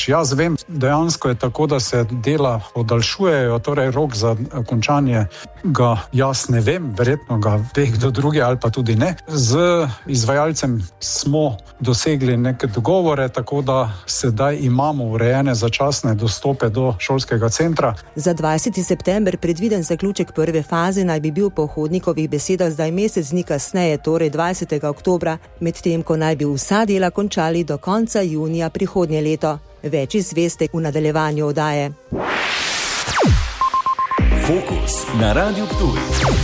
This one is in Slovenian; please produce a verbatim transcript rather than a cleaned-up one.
Namreč jaz vem, dejansko je tako, da se dela podaljšujejo, torej rok za končanje ga jaz ne vem, verjetno ga ve kdo drugi ali pa tudi ne. Z izvajalcem smo dosegli neke dogovore, tako da sedaj imamo urejene začasne dostope do šolskega centra. Za dvajseti september predviden zaključek prve faze naj bi bil po Hodnikovih besedah zdaj mesec dni kasneje, torej dvajsetega oktobra, medtem ko naj bi vsa dela končali do konca junija prihodnje leto. Več izveste v nadaljevanju oddaje. Fokus na Radiu Ptuj.